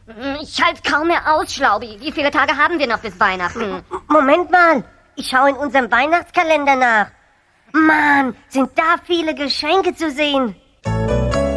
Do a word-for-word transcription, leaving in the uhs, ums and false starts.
Ich halte kaum mehr aus, Schlaubi. Wie viele Tage haben wir noch bis Weihnachten? Moment mal, ich schaue in unserem Weihnachtskalender nach. Mann, sind da viele Geschenke zu sehen.